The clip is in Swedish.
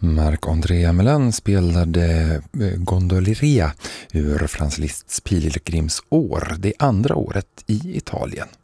Marc-André Amelin spelade Gondoliera ur Frans Liszts Pilgrims år, det andra året i Italien.